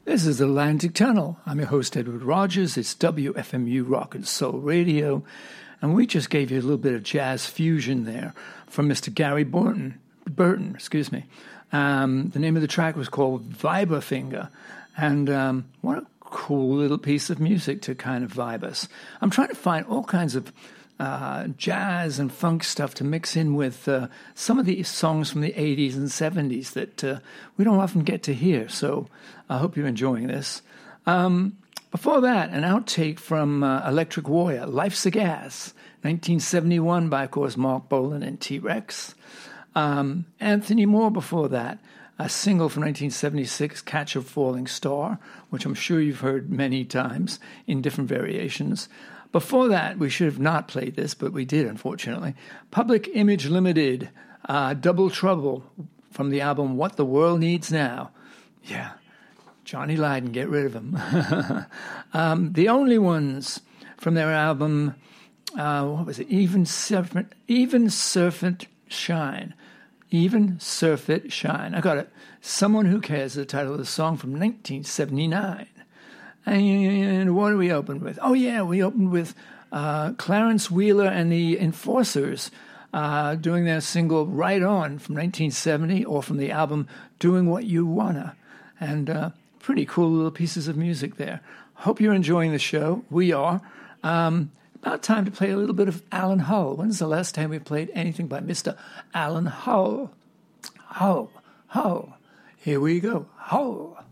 This is Atlantic Tunnel. I'm your host, Edward Rogers. It's WFMU Rock and Soul Radio. And we just gave you a little bit of jazz fusion there from Mr. Gary Burton. The name of the track was called Vibrafinger. And what a cool little piece of music to kind of vibe us. I'm trying to find all kinds of jazz and funk stuff to mix in with some of the songs from the 80s and 70s that we don't often get to hear. So I hope you're enjoying this. Before that, an outtake from Electric Warrior, Life's a Gas, 1971 by, of course, Mark Bolan and T-Rex. Anthony Moore before that, a single from 1976, Catch a Falling Star, which I'm sure you've heard many times in different variations. Before that, we should have not played this, but we did, unfortunately. Public Image Limited, Double Trouble, from the album What the World Needs Now. Yeah, Johnny Lydon, get rid of him. The Only Ones, from their album, what was it? Even Surf It Shine. Even Surf It Shine. I got it. Someone Who Cares, the title of the song from 1979. And what do we open with? Oh, yeah, we opened with Clarence Wheeler and the Enforcers doing their single Right On from 1970, or from the album Doing What You Wanna. And pretty cool little pieces of music there. Hope you're enjoying the show. We are. About time to play a little bit of Alan Hull. When's the last time we played anything by Mr. Alan Hull? Hull. Here we go. Hull.